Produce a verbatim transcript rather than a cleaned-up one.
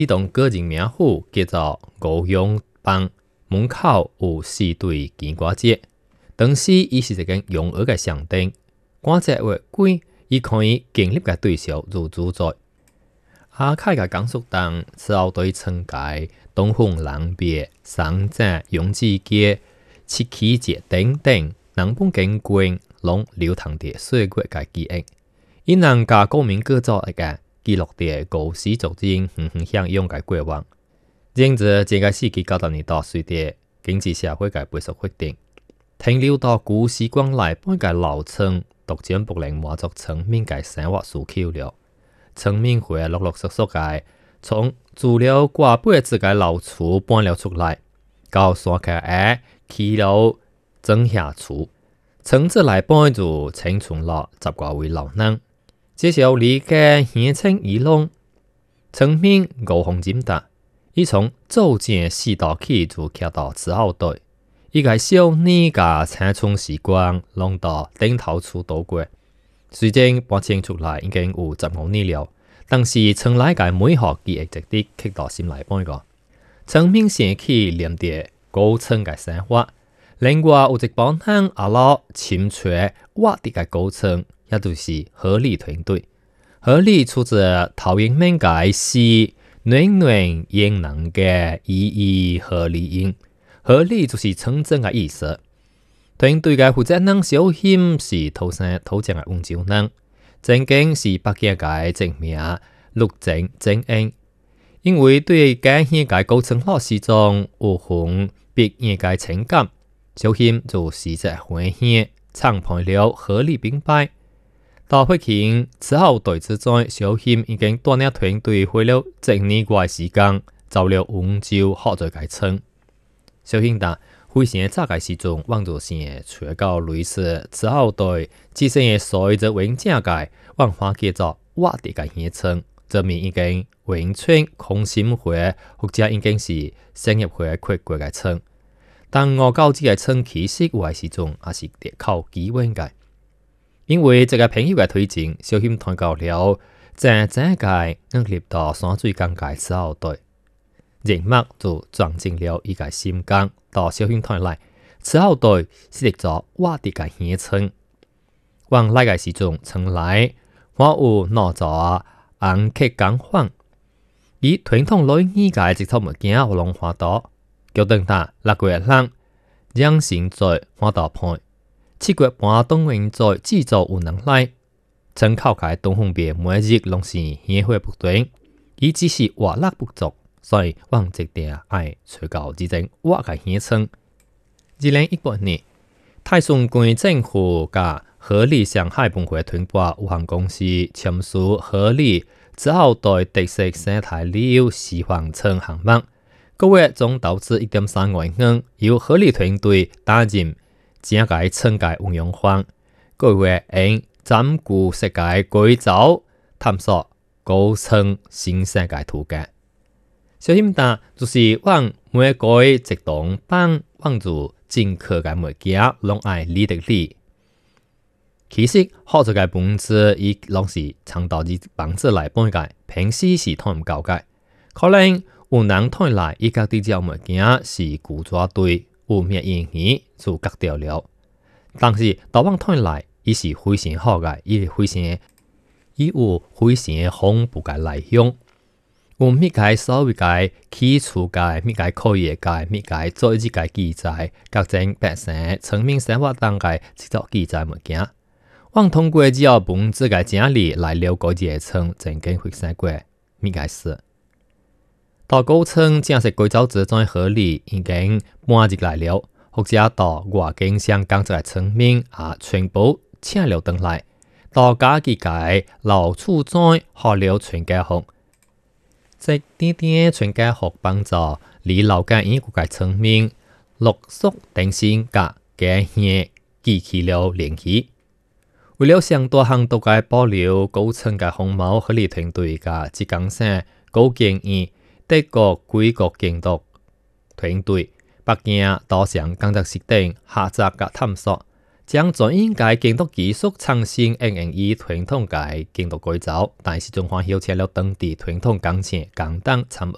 呢栋个人名府叫做吴永邦，门口有四对金瓜子。当时伊是一间用鹅嘅商店，瓜子越贵，伊可以建立嘅对象如主宰。阿凯嘅讲述当此后对村界、东风狼别、三井、永志街、七喜节等等，南本景观拢流淌着岁月嘅记忆。伊能甲国民各族嘅记录着故事族人远远向勇嘅过往。然而，这个世纪九十年代随着经济社会嘅倍速发展，停留到古时光内半嘅老村，逐渐不能满足村民嘅生活需求了。村民会陆陆续续嘅从住了挂八字嘅老厝搬了出来，到山脚下起了整下厝。村子内搬入青村落十外位老人。接受你嘅乡亲议论，村民高风进达，伊从组建四道起就徛到此后代，伊个少年甲青春时光拢到顶头厝度过。虽然搬迁出来已经有十五年了，但是村内嘅每项记忆值得刻到心内半个。村民想起念着高村嘅生活，另外有一帮人阿老深吹挖地嘅高村。也就是合力团队，合力出自陶渊明嘅诗“暖暖炎能嘅意义合力音”，合力就是村镇嘅意思。团队嘅负责人小謙是土生土長嘅溫州人，正經是北京嘅正名陸正正英。因為對家鄉嘅高層學時中有份別樣嘅情感，小謙就時則歡喜參判了合力兵敗。到發現此後代之在，小謙已經帶領團隊花了一年外時間，走了溫州學在界村。小謙達非常早嘅時陣，往住先傳到類似此後代自身嘅所謂永正界，往花叫做挖地嘅鄉村，證明已經永村空心會或者已經是商業會擴過嘅村。但我告知嘅村其實有嘅時陣，也是跌靠機運嘅。因為這個朋友嘅推薦，小謙談到了正正界硬入到山水間界此後代，人脈就撞進了伊個心間。到小謙談來，此後代是一座挖地嘅鄉村。往來嘅時陣，村內我有攞咗紅客講話，以傳統內語嘅一套物件我攏看到，叫等他六個月人養成在看到判。七月半當運在製造有能力，村口嘅東風邊每日攏是煙火不斷，伊只是活力不足，所以往一定愛找到這種活嘅鄉村。二零一八年，太順縣政府甲合力上海分會團撥有限公司簽署合力之後代特色生態旅遊示範村項目，個月總投資一點三萬元，由合力團隊擔任整個村界運用方，個月用佔據世界規劃探索高村新世界圖嘅。小謙達就是往每個一棟幫往住進口嘅物件，攏愛理得理。其實學做嘅本質，伊攏是長到日幫子來幫嘅，平時是睇唔夠嘅。可能有人睇來，伊家啲隻物件是古抓對。有咩意義就割掉了，但是到往睇來，伊是非常好嘅，伊非常，伊有非常豐富嘅內容，有咩個所謂嘅起厝嘅，咩個可以嘅，咩個做一個記載，各種百姓村民生活當嘅製作記載物件，往通過只要本質嘅整理來了解這村曾經發生過咩個事。到高村正式改造之在合力已經搬入來了，或者到外境上工作嘅村民也全部請了回來，到家己嘅老厝中學了全家福，即點點全家福幫助離老家遠古嘅村民陸續定心甲家鄉記起了聯繫。為了上大行動嘅保留高村嘅風貌，合力團隊嘅浙江省高建議德國貴國建築團隊北京多項工作室等合作及探索，將專業嘅建築技術創新應用於傳統嘅建築改造，但是仲還邀請了當地傳統工程工黨參與。